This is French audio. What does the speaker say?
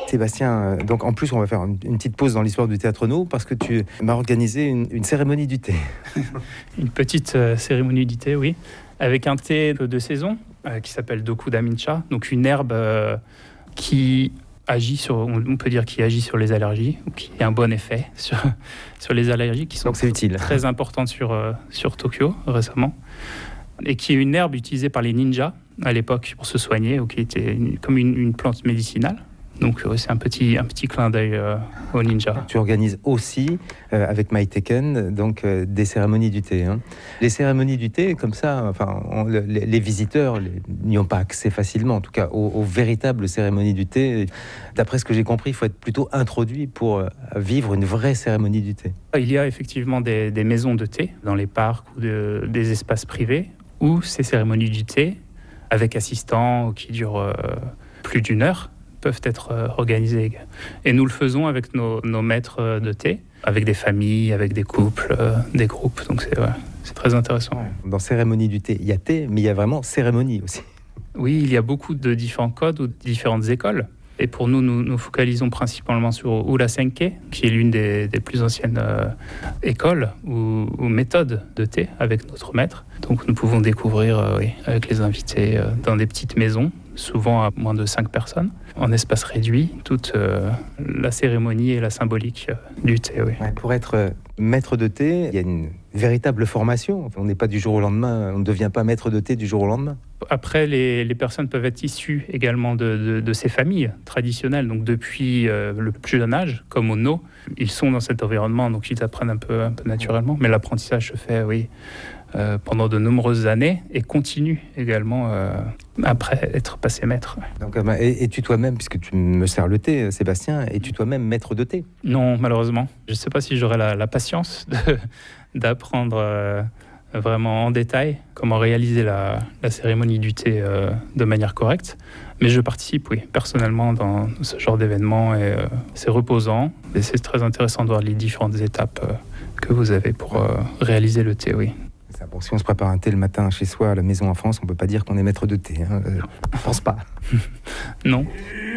Sébastien, donc en plus on va faire une petite pause dans l'histoire du Théâtre No parce que tu m'as organisé une cérémonie du thé. Une petite cérémonie du thé, oui, avec un thé de saison qui s'appelle Doku Damincha, donc une herbe qui agit sur, on peut dire qui agit sur les allergies, ou qui a un bon effet sur les allergies qui sont donc c'est utile. Très importantes sur Tokyo récemment, et qui est une herbe utilisée par les ninjas à l'époque pour se soigner, ou qui était comme une plante médicinale. Donc c'est un petit clin d'œil aux ninjas. Tu organises aussi avec MyTaken donc des cérémonies du thé. Hein. Les cérémonies du thé, comme ça, enfin, les visiteurs n'y ont pas accès facilement. En tout cas, aux véritables cérémonies du thé. D'après ce que j'ai compris, il faut être plutôt introduit pour vivre une vraie cérémonie du thé. Il y a effectivement des maisons de thé dans les parcs ou des espaces privés où ces cérémonies du thé, avec assistants qui durent plus d'une heure, peuvent être organisées. Et nous le faisons avec nos maîtres de thé, avec des familles, avec des couples, des groupes. Donc c'est très intéressant. Dans cérémonie du thé, il y a thé, mais il y a vraiment cérémonie aussi. Oui, il y a beaucoup de différents codes ou de différentes écoles. Et pour nous, nous focalisons principalement sur Urasenke, qui est l'une des plus anciennes écoles ou méthodes de thé avec notre maître. Donc nous pouvons découvrir avec les invités dans des petites maisons, souvent à moins de 5 personnes, en espace réduit, toute la cérémonie et la symbolique du thé. Oui. Ouais, pour être maître de thé, il y a une véritable formation. Enfin, on n'est pas du jour au lendemain, on ne devient pas maître de thé du jour au lendemain. Après, les personnes peuvent être issues également de ces familles traditionnelles, donc depuis le plus jeune âge, comme au No, ils sont dans cet environnement, donc ils apprennent un peu naturellement. Mais l'apprentissage se fait, pendant de nombreuses années et continue également après être passé maître. Donc, es-tu toi-même, puisque tu me sers le thé, Sébastien, es-tu toi-même maître de thé? Non, malheureusement. Je ne sais pas si j'aurai la patience d'apprendre vraiment en détail comment réaliser la cérémonie du thé de manière correcte. Mais je participe, oui, personnellement dans ce genre d'événement et c'est reposant. Et c'est très intéressant de voir les différentes étapes que vous avez pour réaliser le thé, oui. Bon, si on se prépare un thé le matin chez soi à la maison en France, on ne peut pas dire qu'on est maître de thé. Hein. Je ne pense pas. Non.